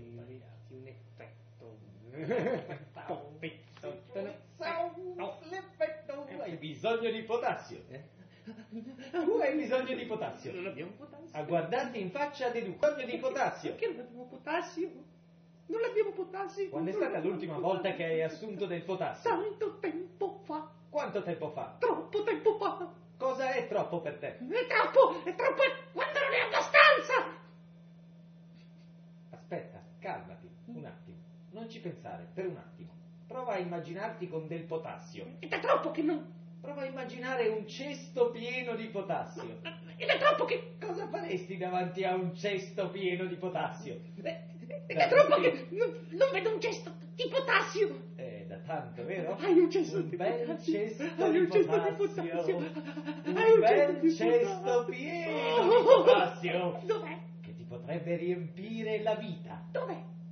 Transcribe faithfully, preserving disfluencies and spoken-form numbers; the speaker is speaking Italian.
sbagliati, un effetto. Poppetto. L'effetto. Hai bisogno di potassio. Eh? Tu hai bisogno di potassio. Non abbiamo potassio. A guardarti in faccia hai bisogno di potassio. Perché non abbiamo potassio? Non abbiamo potassio. Quando è stata l'ultima volta che hai assunto del potassio? Tanto tempo fa. Quanto tempo fa? Troppo tempo fa. Cosa è troppo per te? È troppo, è troppo, quando non è abbastanza. Aspetta, calmati, un attimo. Non ci pensare, per un attimo. Prova a immaginarti con del potassio. Ed è troppo che non... Prova a immaginare un cesto pieno di potassio. Ed è troppo che... Cosa faresti davanti a un cesto pieno di potassio? Ed è troppo che non, non vedo un cesto di potassio. È da tanto, vero? Hai un cesto un di bel potassio. cesto Hai di un cesto di potassio. potassio. Un Hai un bel cesto di cesto potassio. pieno di potassio. Dov'è? Che ti potrebbe riempire la vita. Dov'è?